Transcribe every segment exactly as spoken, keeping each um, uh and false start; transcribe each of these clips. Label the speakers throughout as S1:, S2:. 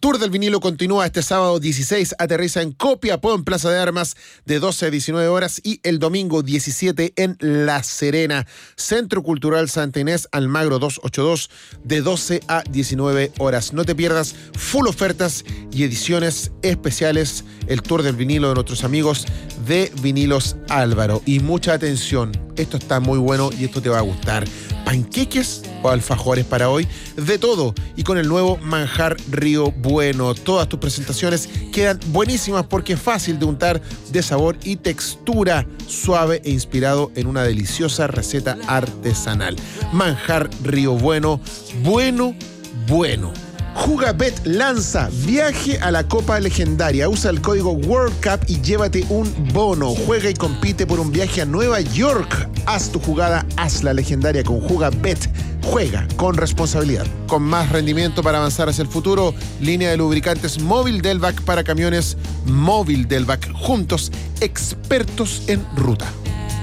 S1: Tour del Vinilo continúa este sábado dieciséis, aterriza en Copiapó en Plaza de Armas de doce a diecinueve horas y el domingo diecisiete en La Serena, Centro Cultural Santa Inés, Almagro doscientos ochenta y dos de doce a diecinueve horas. No te pierdas full ofertas y ediciones especiales, el Tour del Vinilo de nuestros amigos de Vinilos Álvaro. Y mucha atención, esto está muy bueno y esto te va a gustar. Panqueques o alfajores para hoy, de todo, y con el nuevo manjar Río Bueno. Todas tus presentaciones quedan buenísimas porque es fácil de untar, de sabor y textura suave e inspirado en una deliciosa receta artesanal. Manjar Río Bueno, bueno, bueno. Jugabet lanza viaje a la Copa Legendaria. Usa el código World Cup y llévate un bono. Juega y compite por un viaje a Nueva York. Haz tu jugada, hazla legendaria con Jugabet. Juega con responsabilidad. Con más rendimiento para avanzar hacia el futuro, línea de lubricantes Móvil Delvac para camiones. Móvil Delvac, juntos, expertos en ruta.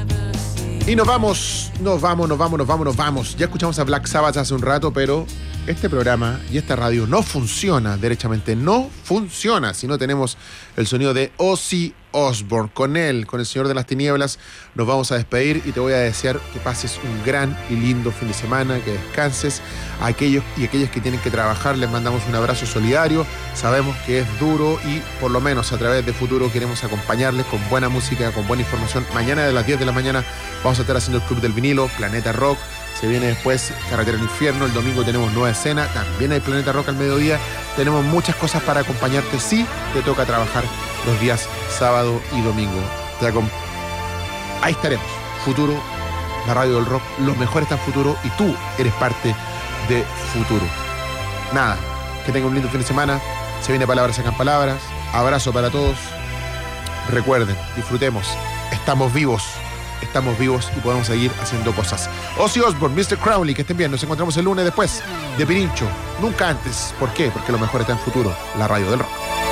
S1: Y nos vamos, nos vamos, nos vamos, nos vamos, nos vamos. Ya escuchamos a Black Sabbath hace un rato, pero este programa y esta radio no funciona, derechamente no funciona si no tenemos el sonido de Ozzy Osbourne. Con él, con el Señor de las Tinieblas, nos vamos a despedir y te voy a desear que pases un gran y lindo fin de semana, que descanses. A aquellos y aquellas que tienen que trabajar, les mandamos un abrazo solidario. Sabemos que es duro y por lo menos a través de Futuro queremos acompañarles con buena música, con buena información. Mañana a las diez de la mañana vamos a estar haciendo el Club del Vinilo, Planeta Rock. Se viene después Carretera al Infierno. El domingo tenemos Nueva Escena. También hay Planeta Rock al mediodía. Tenemos muchas cosas para acompañarte si te toca trabajar los días sábado y domingo. Ahí estaremos. Futuro, la radio del rock. Lo mejor está en Futuro y tú eres parte de Futuro. Nada, que tengan un lindo fin de semana. Se viene Palabras Sacan Palabras. Abrazo para todos. Recuerden, disfrutemos. Estamos vivos. Estamos vivos y podemos seguir haciendo cosas. Ozzy Osbourne, mister Crowley, que estén bien. Nos encontramos el lunes después de Pirincho. Nunca antes. ¿Por qué? Porque lo mejor está en Futuro, la radio del rock.